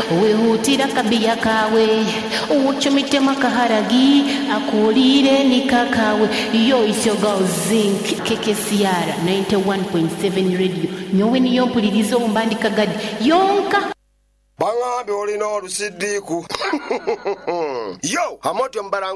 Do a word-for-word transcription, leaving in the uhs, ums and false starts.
wehutira kabia kawe uchomite makaharagi akulire nikakawe. Yo, it's your girl Zinc K K C R ninety-one point seven radio nyowe niyo mpulirizo mbandika gadi yonka Banga be olina olusidiku. Yo, amotyo mbarangu